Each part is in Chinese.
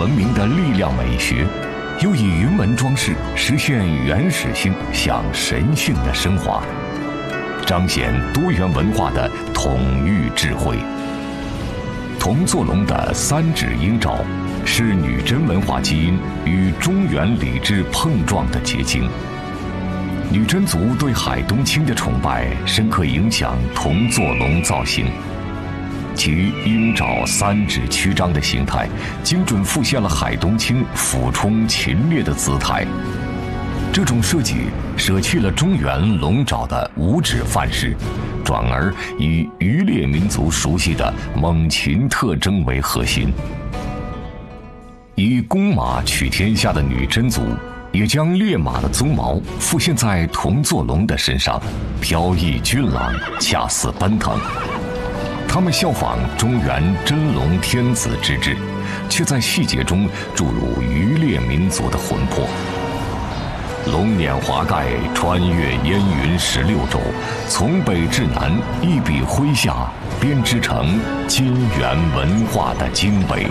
文明的力量美学，又以云纹装饰实现原始性向神性的升华，彰显多元文化的统御智慧。铜座龙的三指鹰爪是女真文化基因与中原礼制碰撞的结晶。女真族对海东青的崇拜深刻影响铜座龙造型，其鹰爪三指曲张的形态精准复现了海东青俯冲禽猎的姿态。这种设计舍弃了中原龙爪的五指范式，转而以渔猎民族熟悉的猛禽特征为核心。以公马取天下的女真族也将烈马的鬃毛复现在铜座龙的身上，飘逸俊朗，恰似奔腾。他们效仿中原真龙天子之制，却在细节中注入渔猎民族的魂魄。龙辇华盖，穿越烟云16州，从北至南，一笔挥下，编织成金元文化的精北。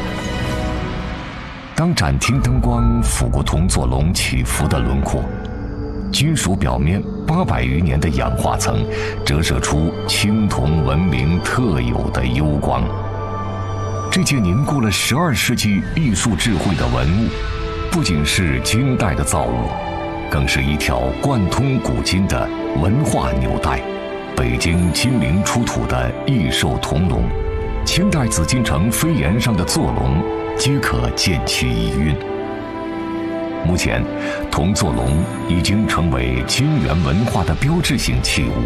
当展厅灯光拂过铜座龙起伏的轮廓，金属表面800余年的氧化层折射出青铜文明特有的幽光。这件凝固了12世纪艺术智慧的文物，不仅是金代的造物，更是一条贯通古今的文化纽带。北京金陵出土的异兽铜龙，清代紫禁城飞檐上的座龙，皆可见其遗韵。目前，铜座龙已经成为金元文化的标志性器物。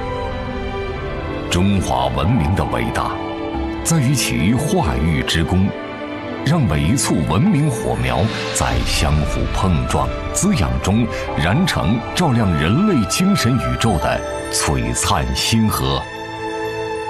中华文明的伟大，在于其化育之功，让每一簇文明火苗在相互碰撞、滋养中燃成照亮人类精神宇宙的璀璨星河。